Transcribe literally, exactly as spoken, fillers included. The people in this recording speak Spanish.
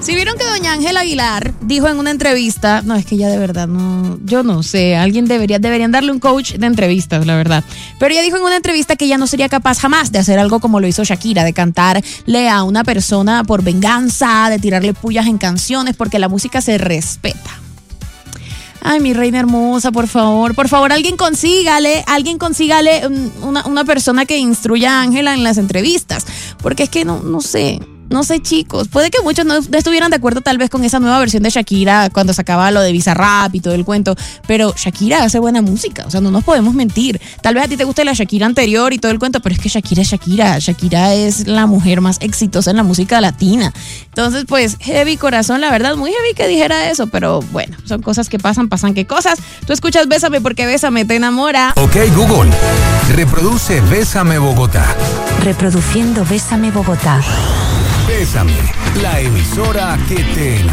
Si vieron que doña Ángela Aguilar dijo en una entrevista, no, es que ya de verdad, no, yo no sé, alguien debería, deberían darle un coach de entrevistas, la verdad. Pero ella dijo en una entrevista que ella no sería capaz jamás de hacer algo como lo hizo Shakira, de cantarle a una persona por venganza, de tirarle pullas en canciones, porque la música se respeta. Ay, mi reina hermosa, por favor, por favor, alguien consígale, alguien consígale una, una persona que instruya a Ángela en las entrevistas, porque es que no, no sé... No sé, chicos, puede que muchos no estuvieran de acuerdo tal vez con esa nueva versión de Shakira cuando sacaba lo de Bizarrap y todo el cuento, pero Shakira hace buena música, o sea, no nos podemos mentir. Tal vez a ti te guste la Shakira anterior y todo el cuento, pero es que Shakira es Shakira, Shakira es la mujer más exitosa en la música latina. Entonces, pues, heavy corazón, la verdad, muy heavy que dijera eso, pero bueno, son cosas que pasan, pasan qué cosas. Tú escuchas Bésame porque Bésame te enamora. Ok, Google, reproduce Bésame Bogotá. Reproduciendo Bésame Bogotá. Bésame, la emisora que te enamora.